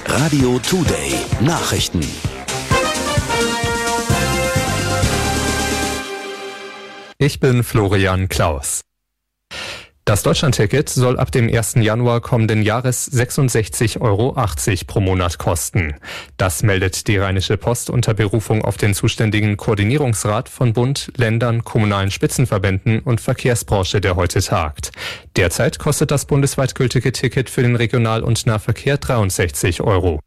Radio Today Nachrichten. Ich bin Florian Klaus. Das Deutschlandticket soll ab dem 1. Januar kommenden Jahres 66,80 € pro Monat kosten. Das meldet die Rheinische Post unter Berufung auf den zuständigen Koordinierungsrat von Bund, Ländern, kommunalen Spitzenverbänden und Verkehrsbranche, der heute tagt. Derzeit kostet das bundesweit gültige Ticket für den Regional- und Nahverkehr 63 €.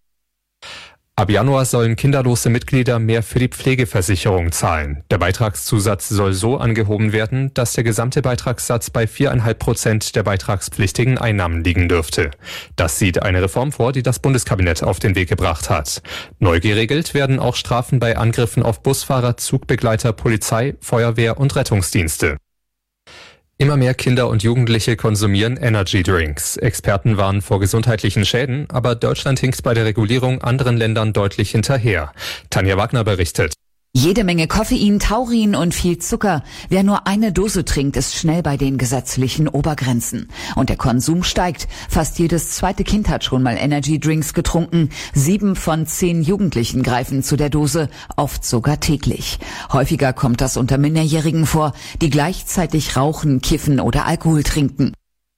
Ab Januar sollen kinderlose Mitglieder mehr für die Pflegeversicherung zahlen. Der Beitragszusatz soll so angehoben werden, dass der gesamte Beitragssatz bei 4,5% der beitragspflichtigen Einnahmen liegen dürfte. Das sieht eine Reform vor, die das Bundeskabinett auf den Weg gebracht hat. Neu geregelt werden auch Strafen bei Angriffen auf Busfahrer, Zugbegleiter, Polizei, Feuerwehr und Rettungsdienste. Immer mehr Kinder und Jugendliche konsumieren Energy Drinks. Experten warnen vor gesundheitlichen Schäden, aber Deutschland hinkt bei der Regulierung anderen Ländern deutlich hinterher. Tanja Wagner berichtet. Jede Menge Koffein, Taurin und viel Zucker. Wer nur eine Dose trinkt, ist schnell bei den gesetzlichen Obergrenzen. Und der Konsum steigt. Fast jedes zweite Kind hat schon mal Energy Drinks getrunken. 7 von 10 Jugendlichen greifen zu der Dose, oft sogar täglich. Häufiger kommt das unter Minderjährigen vor, die gleichzeitig rauchen, kiffen oder Alkohol trinken.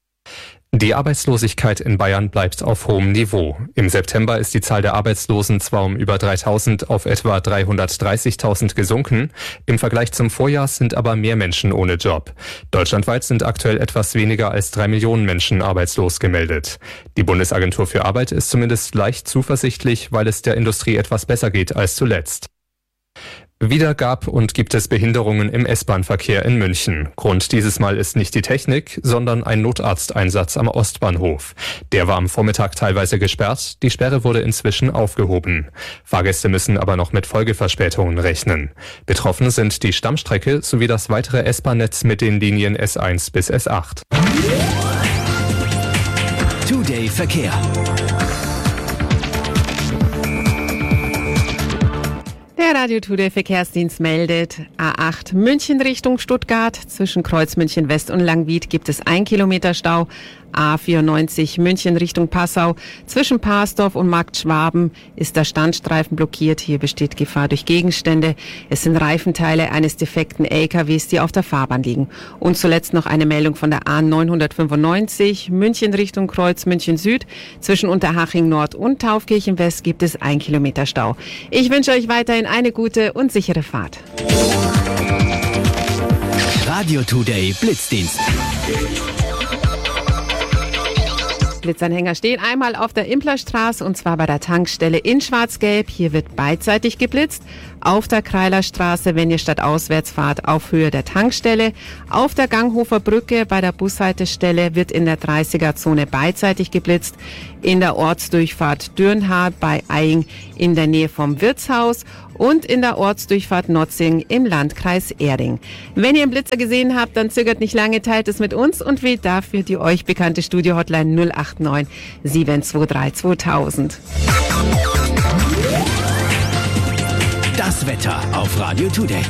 Die Arbeitslosigkeit in Bayern bleibt auf hohem Niveau. Im September ist die Zahl der Arbeitslosen zwar um über 3.000 auf etwa 330.000 gesunken. Im Vergleich zum Vorjahr sind aber mehr Menschen ohne Job. Deutschlandweit sind aktuell etwas weniger als 3 Millionen Menschen arbeitslos gemeldet. Die Bundesagentur für Arbeit ist zumindest leicht zuversichtlich, weil es der Industrie etwas besser geht als zuletzt. Wieder gab und gibt es Behinderungen im S-Bahn-Verkehr in München. Grund dieses Mal ist nicht die Technik, sondern ein Notarzteinsatz am Ostbahnhof. Der war am Vormittag teilweise gesperrt, die Sperre wurde inzwischen aufgehoben. Fahrgäste müssen aber noch mit Folgeverspätungen rechnen. Betroffen sind die Stammstrecke sowie das weitere S-Bahn-Netz mit den Linien S1 bis S8. Today Verkehr. Der Radio Today Verkehrsdienst meldet, A8 München Richtung Stuttgart. Zwischen Kreuz München West und Langwied gibt es 1 Kilometer Stau. A94 München Richtung Passau. Zwischen Parsdorf und Markt Schwaben ist der Standstreifen blockiert. Hier besteht Gefahr durch Gegenstände. Es sind Reifenteile eines defekten LKWs, die auf der Fahrbahn liegen. Und zuletzt noch eine Meldung von der A995 München Richtung Kreuz München Süd. Zwischen Unterhaching Nord und Taufkirchen West gibt es 1 Kilometer Stau. Ich wünsche euch weiterhin eine gute und sichere Fahrt. Radio Today Blitzdienst. Blitzanhänger stehen einmal auf der Implerstraße und zwar bei der Tankstelle in Schwarz-Gelb. Hier wird beidseitig geblitzt. Auf der Kreilerstraße, wenn ihr stadtauswärts fahrt, auf Höhe der Tankstelle. Auf der Ganghofer Brücke bei der Bushaltestelle wird in der 30er-Zone beidseitig geblitzt. In der Ortsdurchfahrt Dürnhaar bei Eying in der Nähe vom Wirtshaus und in der Ortsdurchfahrt Notzing im Landkreis Erding. Wenn ihr einen Blitzer gesehen habt, dann zögert nicht lange, teilt es mit uns und wählt dafür die euch bekannte Studio-Hotline 089 723 2000. Das Wetter auf Radio Today.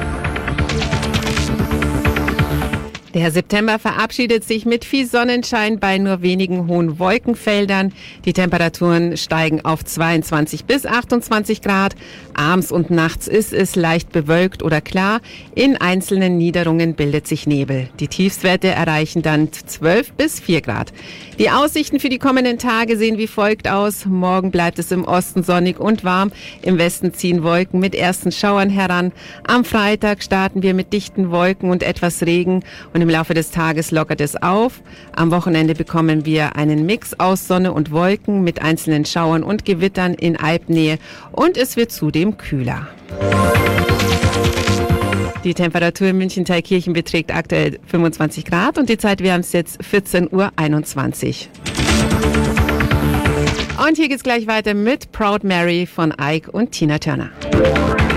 Der September verabschiedet sich mit viel Sonnenschein bei nur wenigen hohen Wolkenfeldern. Die Temperaturen steigen auf 22 bis 28 Grad. Abends und nachts ist es leicht bewölkt oder klar. In einzelnen Niederungen bildet sich Nebel. Die Tiefstwerte erreichen dann 12 bis 4 Grad. Die Aussichten für die kommenden Tage sehen wie folgt aus. Morgen bleibt es im Osten sonnig und warm. Im Westen ziehen Wolken mit ersten Schauern heran. Am Freitag starten wir mit dichten Wolken und etwas Regen. Und im Laufe des Tages lockert es auf. Am Wochenende bekommen wir einen Mix aus Sonne und Wolken mit einzelnen Schauern und Gewittern in Alpnähe. Und es wird zudem kühler. Die Temperatur in München-Thalkirchen beträgt aktuell 25 Grad und die Zeit, wir haben es jetzt 14:21 Uhr. Und hier geht's gleich weiter mit Proud Mary von Ike und Tina Turner.